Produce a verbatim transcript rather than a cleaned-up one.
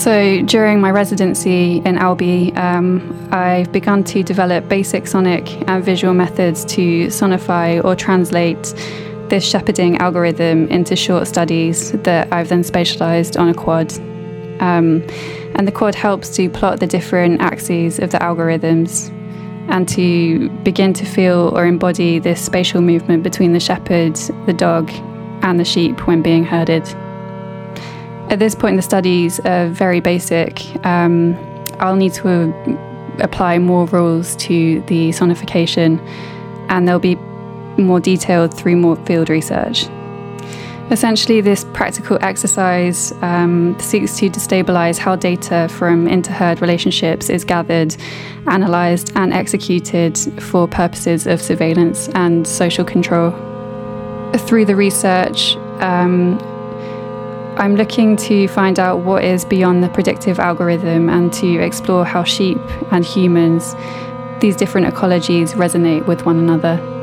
So during my residency in Albi, um, I've begun to develop basic sonic and visual methods to sonify or translate this shepherding algorithm into short studies that I've then spatialized on a quad. Um, and the quad helps to plot the different axes of the algorithms and to begin to feel or embody this spatial movement between the shepherd, the dog, and the sheep when being herded. At this point, the studies are very basic. Um, I'll need to apply more rules to the sonification, and they'll be more detailed through more field research. Essentially, this practical exercise um, seeks to destabilize how data from inter-herd relationships is gathered, analyzed, and executed for purposes of surveillance and social control. Through the research, um, I'm looking to find out what is beyond the predictive algorithm and to explore how sheep and humans, these different ecologies, resonate with one another.